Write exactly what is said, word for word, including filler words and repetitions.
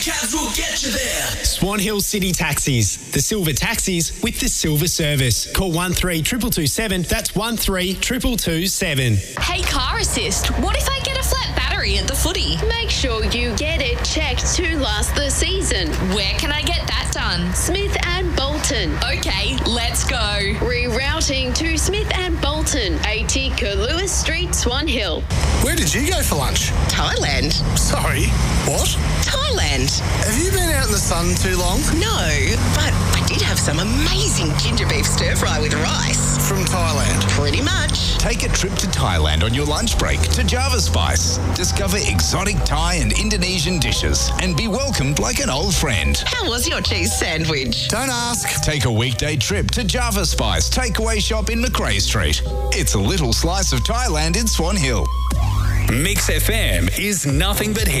Cabs will get you there. Swan Hill City Taxis. The silver taxis with the silver service. Call one three two two two seven. That's one three two two two seven. Hey, Car Assist, what if I get a flat battery at the footy? Make sure you get it checked to last the season. Where can I get that done? Smith and Bolton. Okay, let's go. Rerouting to Smith and Bolton, eighty Lewis Street, Swan Hill. Where did you go for lunch? Thailand. Sorry, what? Thailand. Have you been out in the sun too long? No, but I did have some amazing ginger beef stir fry with rice. From Thailand? Pretty much. Take a trip to Thailand on your lunch break to Java Spice. Discover exotic Thai and Indonesian dishes and be welcomed like an old friend. How was your cheese sandwich? Don't ask. Take a weekday trip to Java Spice takeaway shop in Macrae Street. It's a little slice of Thailand in Swan Hill. Mix F M is nothing but hits.